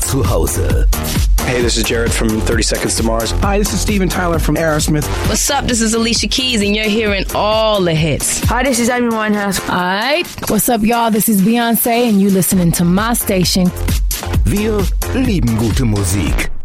zu Hause. Hey, this is Jared from 30 Seconds to Mars. Hi, this is Steven Tyler from Aerosmith. What's up? This is Alicia Keys, and you're hearing all the hits. Hi, this is Amy Winehouse. All right. What's up, y'all? This is Beyoncé, and you listening to my station. Wir lieben gute Musik.